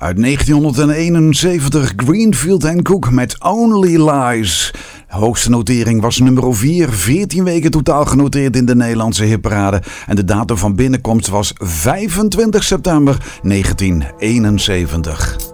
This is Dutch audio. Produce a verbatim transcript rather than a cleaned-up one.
Uit negentienhonderdeenenzeventig Greenfield en Cook met Only Lies. De hoogste notering was nummer vier, veertien weken totaal genoteerd in de Nederlandse hitparade. En de datum van binnenkomst was vijfentwintig september negentienhonderdeenenzeventig.